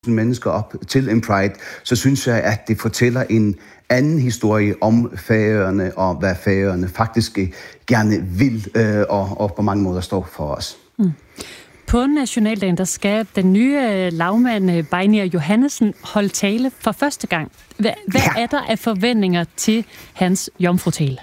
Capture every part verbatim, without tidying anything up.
mennesker op til en Pride, så synes jeg, at det fortæller en anden historie om Færøerne og hvad Færøerne faktisk gerne vil øh, og, og på mange måder står for os. Mm. På nationaldagen, der skal den nye lagmand Beinir Johannesen holde tale for første gang. Hvad, hvad ja. er der af forventninger til hans jomfrutale?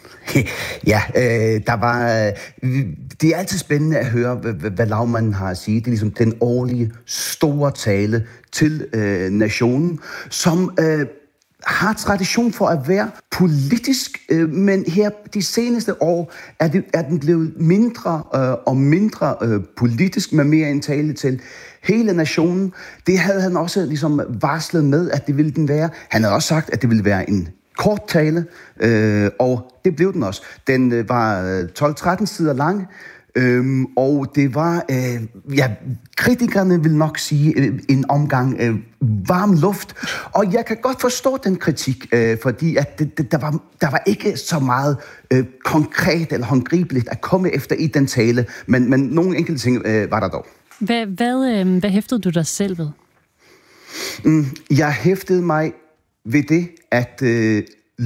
Ja, øh, der var, øh, det er altid spændende at høre, hvad, hvad lagmanden har at sige. Det er ligesom den årlige store tale til øh, nationen, som øh, har tradition for at være politisk, øh, men her de seneste år er, det, er den blevet mindre øh, og mindre øh, politisk, med mere en tale til hele nationen. Det havde han også ligesom varslet med, at det ville den være. Han havde også sagt, at det ville være en kort tale, øh, og det blev den også. Den øh, var tolv tretten sider lang, øh, og det var, øh, ja, kritikerne vil nok sige, øh, en omgang øh, varm luft. Og jeg kan godt forstå den kritik, øh, fordi at det, det, der, var, der var ikke så meget øh, konkret eller håndgribeligt at komme efter i den tale, men, men nogle enkelte ting øh, var der dog. Hvad, hvad, øh, hvad hæftede du dig selv ved? Mm, jeg hæftede mig ved det, at øh,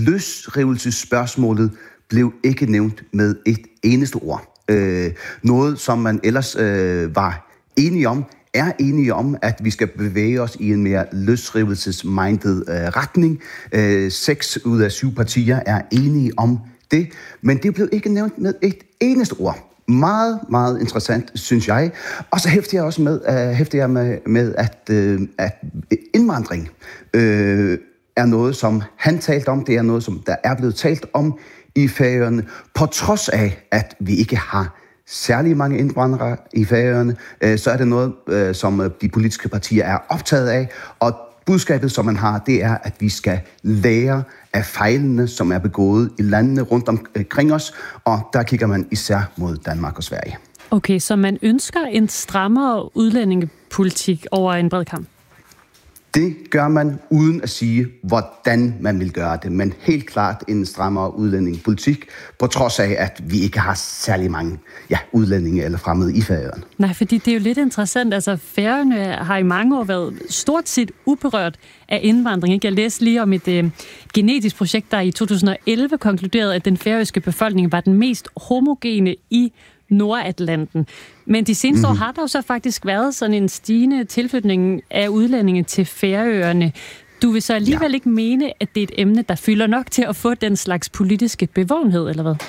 løsrivelsesspørgsmålet blev ikke nævnt med et eneste ord. Øh, noget, som man ellers øh, var enige om, er enige om, at vi skal bevæge os i en mere løsrivelsesminded øh, retning. Øh, seks ud af syv partier er enige om det, men det blev ikke nævnt med et eneste ord. Meget, meget interessant, synes jeg. Og så hæfter jeg også med, uh, hæfter jeg med, med at, uh, at indvandring uh, er noget, som han talte om. Det er noget, som der er blevet talt om i Færøerne, på trods af, at vi ikke har særlig mange indvandrere i Færøerne. Uh, så er det noget, uh, som de politiske partier er optaget af. Og budskabet, som man har, det er, at vi skal lære af fejlene, som er begået i landene rundt omkring os, og der kigger man især mod Danmark og Sverige. Okay, så man ønsker en strammere udlændingepolitik over en bred kamp? Det gør man uden at sige, hvordan man vil gøre det, men helt klart en strammere udlændingepolitik, på trods af, at vi ikke har særlig mange ja, udlændinge eller fremmede i Færøerne. Nej, fordi det er jo lidt interessant. Altså, Færøerne har i mange år været stort set uberørt af indvandring. Jeg læste lige om et øh, genetisk projekt, der i to tusind og elleve konkluderede, at den færøske befolkning var den mest homogene i Nordatlanten. Men de seneste mm-hmm. år har der jo så faktisk været sådan en stigende tilflytning af udlændinge til Færøerne. Du vil så alligevel ja. ikke mene, at det er et emne, der fylder nok til at få den slags politiske bevågenhed, eller hvad?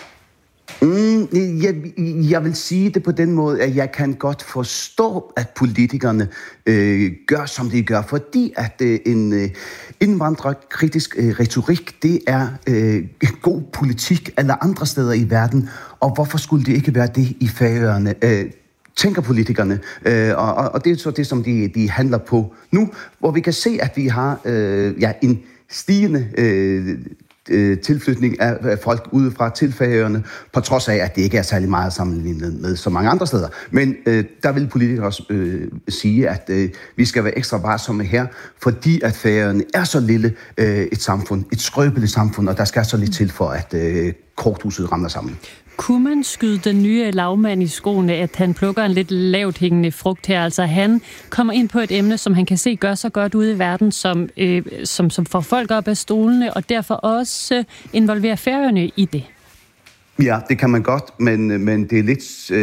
Mm, jeg, jeg vil sige det på den måde, at jeg kan godt forstå, at politikerne øh, gør, som de gør, fordi at øh, en øh, indvandrerkritisk øh, retorik, det er øh, god politik alle andre steder i verden, og hvorfor skulle det ikke være det i Færøerne? Øh, tænker politikerne, øh, og, og det er så det, som de, de handler på nu, hvor vi kan se, at vi har øh, ja, en stigende øh, tilflytning af folk udefra til Færøerne, på trods af, at det ikke er særlig meget sammenlignet med så mange andre steder. Men øh, der vil politikere også øh, sige, at øh, vi skal være ekstra varsomme her, fordi at Færøerne er så lille øh, et samfund, et skrøbeligt samfund, og der skal så lidt til for, at øh, korthuset ramler sammen. Kunne man skyde den nye lagmand i skoene, at han plukker en lidt lavt hængende frugt her? Altså han kommer ind på et emne, som han kan se gør så godt ude i verden, som, øh, som, som får folk op af stolene, og derfor også øh, involverer Færøerne i det. Ja, det kan man godt, men, men det er lidt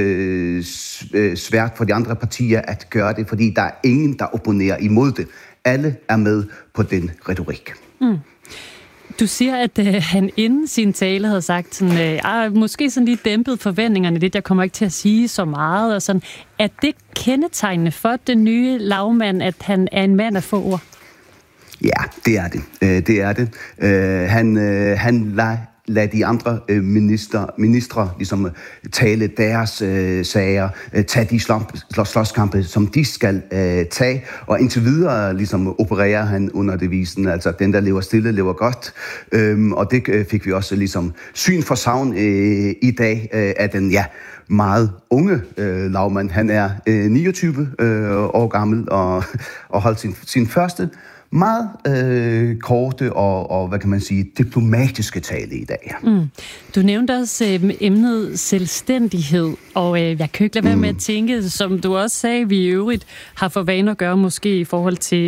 øh, svært for de andre partier at gøre det, fordi der er ingen, der opponerer imod det. Alle er med på den retorik. Mm. Du siger, at øh, han inden sin tale havde sagt, sådan, øh, måske sådan lige dæmpet forventningerne lidt, jeg kommer ikke til at sige så meget. Og sådan. Er det kendetegnende for den nye lagmand, at han er en mand af få ord? Ja, det er det. Øh, det er det. Øh, han øh, han lader lad de andre øh, minister, ministre ligesom tale deres øh, sager, øh, tage de slå, slåskampe, som de skal øh, tage, og indtil videre ligesom opererer han under devisen, altså den, der lever stille, lever godt, øhm, og det øh, fik vi også ligesom syn for savn øh, i dag øh, af den, ja, meget unge øh, lagmand. Han er øh, niogtyve øh, år gammel og, og holdt sin, sin første meget øh, korte og, og, hvad kan man sige, diplomatiske tale i dag. Mm. Du nævnte også øh, emnet selvstændighed, og øh, jeg kan ikke lade være med at tænke, som du også sagde, vi i øvrigt har for vane at gøre måske i forhold til